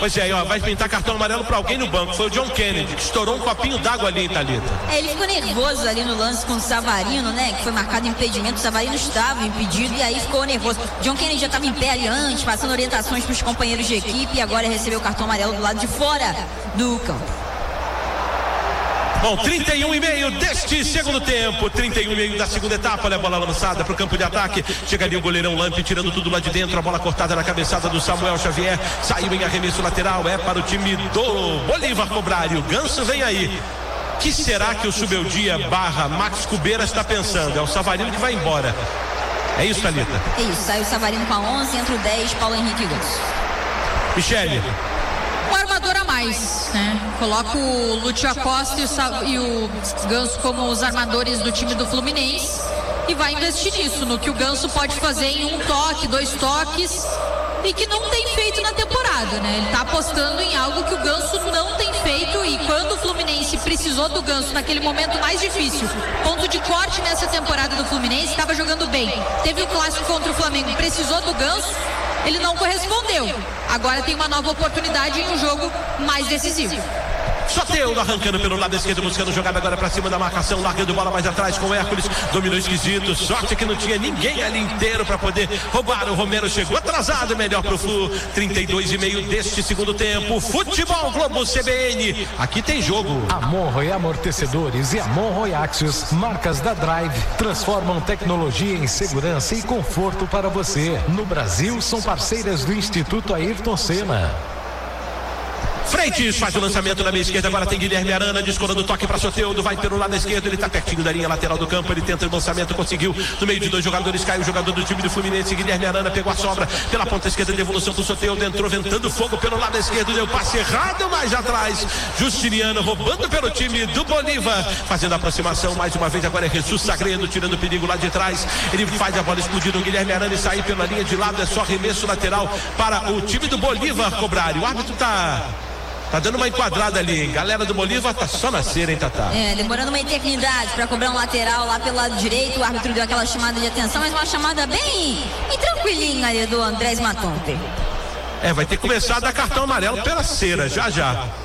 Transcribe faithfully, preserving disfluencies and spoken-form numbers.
Pois é, ó, vai pintar cartão amarelo pra alguém no banco. Foi o John Kennedy, que estourou um copinho d'água ali, Thalita. É, ele ficou nervoso ali no lance com o Savarino, né? Que foi marcado impedimento. O Savarino estava impedido e aí ficou nervoso. John Kennedy já estava em pé ali antes, passando orientações pros companheiros de equipe e agora recebeu o cartão amarelo do lado de fora do campo. Bom, trinta e um e meio deste segundo tempo, trinta e um e meio da segunda etapa. Olha a bola lançada para o campo de ataque. Chega ali o goleirão Lamp tirando tudo lá de dentro. A bola cortada na cabeçada do Samuel Xavier. Saiu em arremesso lateral. É para o time do Bolívar cobrar. E o Ganso vem aí. Que será que o Subeldia barra Max Cubeira está pensando? É o Savarino que vai embora. É isso, Thalita? É isso. Sai o Savarino com a onze, entra o dez, Paulo Henrique Ganso. Michele. Um armador a mais, né? Coloca o Lúcio Acosta e o, Sa- e o Ganso como os armadores do time do Fluminense e vai investir nisso, no que o Ganso pode fazer em um toque, dois toques e que não tem feito na temporada, né? Ele tá apostando em algo que o Ganso não tem feito e quando o Fluminense precisou do Ganso naquele momento mais difícil, ponto de corte nessa temporada do Fluminense, estava jogando bem. Teve o clássico contra o Flamengo, precisou do Ganso, ele não correspondeu. Agora tem uma nova oportunidade em um jogo mais decisivo. Soteldo arrancando pelo lado esquerdo, buscando jogada agora pra cima da marcação, largando bola mais atrás com o Hércules, dominou esquisito, sorte que não tinha ninguém ali inteiro pra poder roubar. O Romero chegou atrasado, melhor pro Flu. Trinta e dois e meio deste segundo tempo. Futebol Globo C B N, aqui tem jogo. Monroe Amortecedores e a Monroe Axios, marcas da Drive, transformam tecnologia em segurança e conforto para você. No Brasil, são parceiras do Instituto Ayrton Senna. Freitas faz o lançamento na meia esquerda, agora tem Guilherme Arana, descolando o toque para Soteldo, vai pelo lado esquerdo, ele tá pertinho da linha lateral do campo, ele tenta o lançamento, conseguiu, no meio de dois jogadores, cai o jogador do time do Fluminense, Guilherme Arana pegou a sobra, pela ponta esquerda, devolução pro Soteldo, entrou ventando fogo pelo lado esquerdo, deu passe errado, mais atrás, Justiniano roubando pelo time do Bolívar, fazendo a aproximação, mais uma vez, agora é Jesus Sagredo, tirando o perigo lá de trás, ele faz a bola explodir no Guilherme Arana e sair pela linha de lado, é só arremesso lateral para o time do Bolívar cobrar, e o árbitro tá... Tá dando uma enquadrada ali, hein? Galera do Bolívar tá só na cera, hein, Tatá? É, demorando uma eternidade pra cobrar um lateral lá pelo lado direito. O árbitro deu aquela chamada de atenção, mas uma chamada bem e tranquilinha ali do Andrés Matonte. É, vai ter que começar a dar cartão amarelo pela cera, já já.